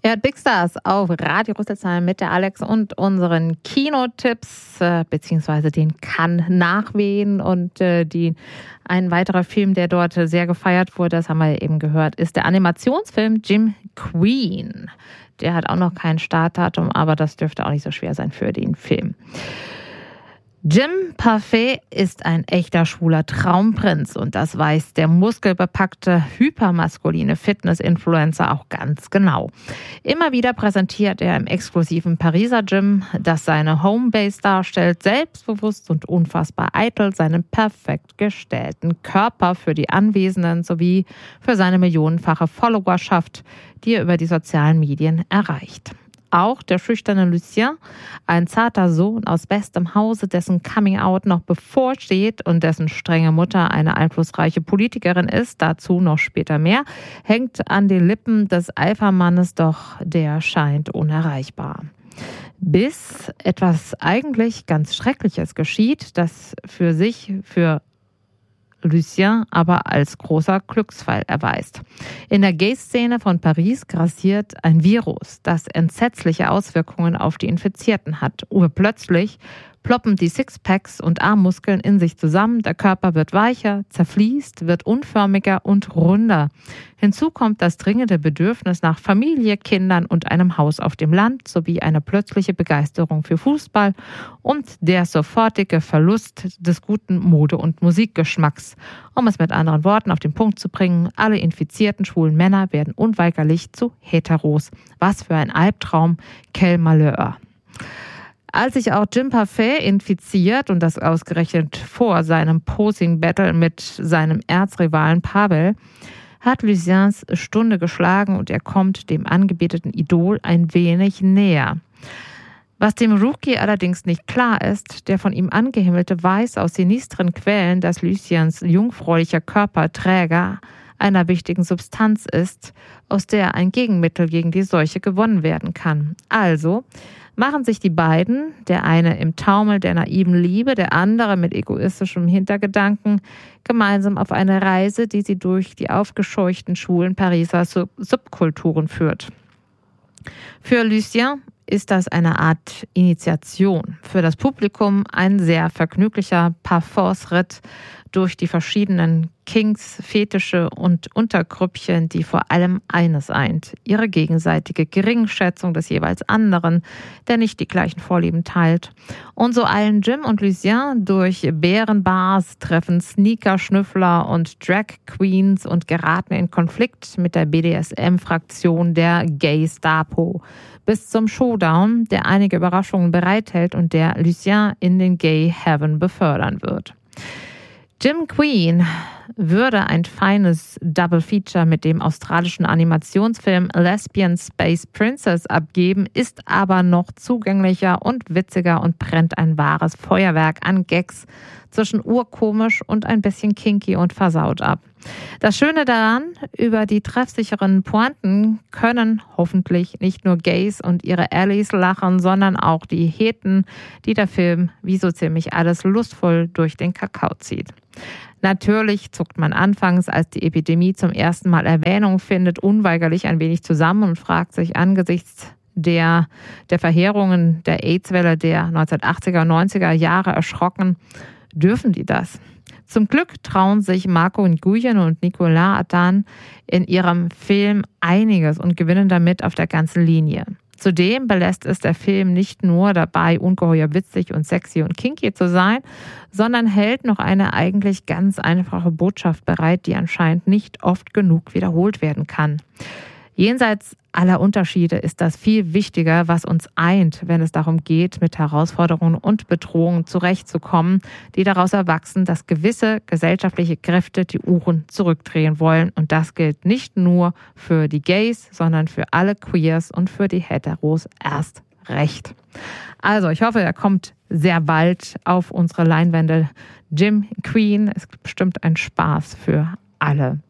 Ihr hört Big Stars auf Radio Rüsselsheim mit der Alex und unseren Kinotipps, beziehungsweise den Cannes-Nachwehen. Und ein weiterer Film, der dort sehr gefeiert wurde, das haben wir eben gehört, ist der Animationsfilm Jim Queen. Der hat auch noch kein Startdatum, aber das dürfte auch nicht so schwer sein für den Film. Jim Parfait ist ein echter schwuler Traumprinz und das weiß der muskelbepackte, hypermaskuline Fitness-Influencer auch ganz genau. Immer wieder präsentiert er im exklusiven Pariser Gym, das seine Homebase darstellt, selbstbewusst und unfassbar eitel seinen perfekt gestellten Körper für die Anwesenden sowie für seine millionenfache Followerschaft, die er über die sozialen Medien erreicht. Auch der schüchterne Lucien, ein zarter Sohn aus bestem Hause, dessen Coming-out noch bevorsteht und dessen strenge Mutter eine einflussreiche Politikerin ist, dazu noch später mehr, hängt an den Lippen des Alpha-Mannes, doch der scheint unerreichbar. Bis etwas eigentlich ganz Schreckliches geschieht, das für Lucien aber als großer Glücksfall erweist. In der Gay-Szene von Paris grassiert ein Virus, das entsetzliche Auswirkungen auf die Infizierten hat. Urplötzlich ploppen die Sixpacks und Armmuskeln in sich zusammen, der Körper wird weicher, zerfließt, wird unförmiger und runder. Hinzu kommt das dringende Bedürfnis nach Familie, Kindern und einem Haus auf dem Land sowie eine plötzliche Begeisterung für Fußball und der sofortige Verlust des guten Mode- und Musikgeschmacks. Um es mit anderen Worten auf den Punkt zu bringen, alle infizierten schwulen Männer werden unweigerlich zu Heteros. Was für ein Albtraum, quel malheur. Als sich auch Jim Parfait infiziert und das ausgerechnet vor seinem Posing-Battle mit seinem Erzrivalen Pavel, hat Luciens Stunde geschlagen und er kommt dem angebeteten Idol ein wenig näher. Was dem Rookie allerdings nicht klar ist, der von ihm angehimmelte weiß aus sinistren Quellen, dass Luciens jungfräulicher Körper Träger einer wichtigen Substanz ist, aus der ein Gegenmittel gegen die Seuche gewonnen werden kann. Also machen sich die beiden, der eine im Taumel der naiven Liebe, der andere mit egoistischem Hintergedanken, gemeinsam auf eine Reise, die sie durch die aufgescheuchten schwulen Pariser Subkulturen führt. Für Lucien ist das eine Art Initiation. Für das Publikum ein sehr vergnüglicher Parforce-Ritt durch die verschiedenen Kinks, Fetische und Untergrüppchen, die vor allem eines eint: ihre gegenseitige Geringschätzung des jeweils anderen, der nicht die gleichen Vorlieben teilt. Und so eilen Jim und Lucien durch Bärenbars, treffen Sneaker-Schnüffler und Drag Queens und geraten in Konflikt mit der BDSM-Fraktion der Gay-Stapo. Bis zum Showdown, der einige Überraschungen bereithält und der Lucien in den Gay Heaven befördern wird. Jim Queen würde ein feines Double Feature mit dem australischen Animationsfilm Lesbian Space Princess abgeben, ist aber noch zugänglicher und witziger und brennt ein wahres Feuerwerk an Gags zwischen urkomisch und ein bisschen kinky und versaut ab. Das Schöne daran, über die treffsicheren Pointen können hoffentlich nicht nur Gays und ihre Allies lachen, sondern auch die Heten, die der Film wie so ziemlich alles lustvoll durch den Kakao zieht. Natürlich zuckt man anfangs, als die Epidemie zum ersten Mal Erwähnung findet, unweigerlich ein wenig zusammen und fragt sich angesichts der Verheerungen der AIDS-Welle der 1980er und 90er Jahre erschrocken, dürfen die das? Zum Glück trauen sich Marco Nguyen und Nicolas Attan in ihrem Film einiges und gewinnen damit auf der ganzen Linie. Zudem belässt es der Film nicht nur dabei, ungeheuer witzig und sexy und kinky zu sein, sondern hält noch eine eigentlich ganz einfache Botschaft bereit, die anscheinend nicht oft genug wiederholt werden kann. Jenseits aller Unterschiede ist das viel wichtiger, was uns eint, wenn es darum geht, mit Herausforderungen und Bedrohungen zurechtzukommen, die daraus erwachsen, dass gewisse gesellschaftliche Kräfte die Uhren zurückdrehen wollen. Und das gilt nicht nur für die Gays, sondern für alle Queers und für die Heteros erst recht. Also, ich hoffe, er kommt sehr bald auf unsere Leinwände. Jim Queen ist bestimmt ein Spaß für alle.